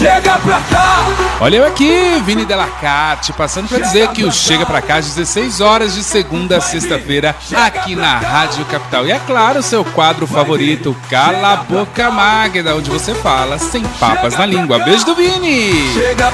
Chega pra cá. Olha eu aqui, Vini Delacate, passando pra dizer que o Chega Pra Cá às 16 horas de segunda a sexta-feira aqui na Rádio Capital. E é claro, seu quadro favorito, Cala a Boca Magda, onde você fala sem papas na língua. Beijo do Vini! Chega